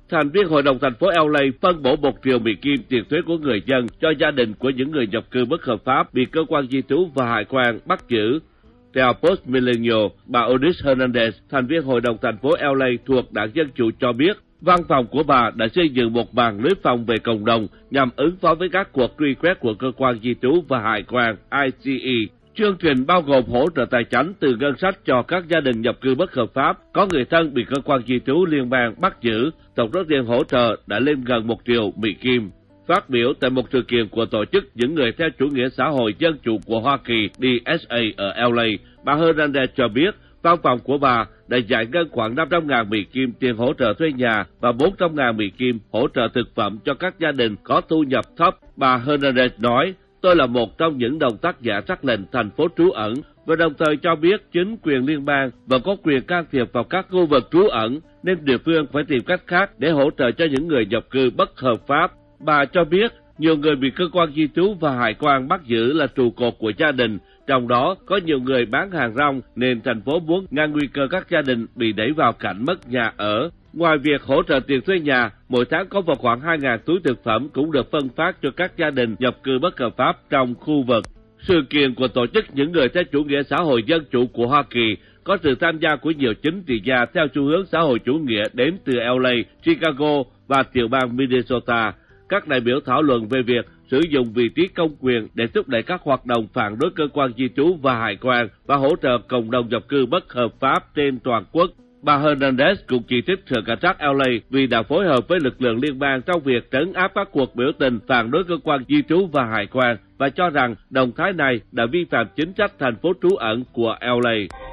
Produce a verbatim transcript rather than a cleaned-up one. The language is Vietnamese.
thành viên Hội đồng thành phố L A phân bổ một triệu Mỹ Kim tiền thuế của người dân cho gia đình của những người nhập cư bất hợp pháp bị cơ quan di trú và hải quan bắt giữ. Theo Post Milenio, bà Odis Hernandez, thành viên Hội đồng thành phố L A thuộc Đảng Dân Chủ cho biết, văn phòng của bà đã xây dựng một mạng lưới phòng về cộng đồng nhằm ứng phó với các cuộc truy quét của cơ quan di trú và hải quan I C E. Chương trình bao gồm hỗ trợ tài chính từ ngân sách cho các gia đình nhập cư bất hợp pháp có người thân bị cơ quan di trú liên bang bắt giữ. Tổng số tiền hỗ trợ đã lên gần một triệu Mỹ Kim. Phát biểu tại một sự kiện của tổ chức những người theo chủ nghĩa xã hội dân chủ của Hoa Kỳ D S A ở L A, bà Hernandez cho biết văn phòng của bà đã giải ngân khoảng năm trăm nghìn Mỹ Kim tiền hỗ trợ thuê nhà và bốn trăm nghìn Mỹ Kim hỗ trợ thực phẩm cho các gia đình có thu nhập thấp. Bà Hernandez nói, tôi là một trong những đồng tác giả sắc lệnh thành phố trú ẩn và đồng thời cho biết chính quyền liên bang vẫn có quyền can thiệp vào các khu vực trú ẩn nên địa phương phải tìm cách khác để hỗ trợ cho những người nhập cư bất hợp pháp. Bà cho biết nhiều người bị cơ quan di trú và hải quan bắt giữ là trụ cột của gia đình, trong đó có nhiều người bán hàng rong nên thành phố muốn ngăn nguy cơ các gia đình bị đẩy vào cảnh mất nhà ở. Ngoài việc hỗ trợ tiền thuê nhà, mỗi tháng có vào khoảng hai nghìn túi thực phẩm cũng được phân phát cho các gia đình nhập cư bất hợp pháp trong khu vực. Sự kiện của tổ chức những người theo chủ nghĩa xã hội dân chủ của Hoa Kỳ có sự tham gia của nhiều chính trị gia theo xu hướng xã hội chủ nghĩa đến từ L A, Chicago và tiểu bang Minnesota. Các đại biểu thảo luận về việc sử dụng vị trí công quyền để thúc đẩy các hoạt động phản đối cơ quan di trú và hải quan và hỗ trợ cộng đồng nhập cư bất hợp pháp trên toàn quốc. Bà Hernandez cũng chỉ trích Sở Cảnh sát L A vì đã phối hợp với lực lượng liên bang trong việc trấn áp các cuộc biểu tình phản đối cơ quan di trú và hải quan và cho rằng động thái này đã vi phạm chính sách thành phố trú ẩn của L A.